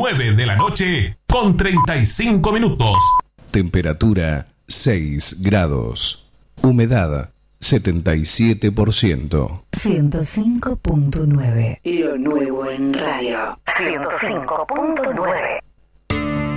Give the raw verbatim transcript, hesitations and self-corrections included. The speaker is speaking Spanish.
nueve de la noche con treinta y cinco minutos. Temperatura seis grados. Humedad setenta y siete por ciento. ciento cinco punto nueve. Lo nuevo en radio. ciento cinco punto nueve.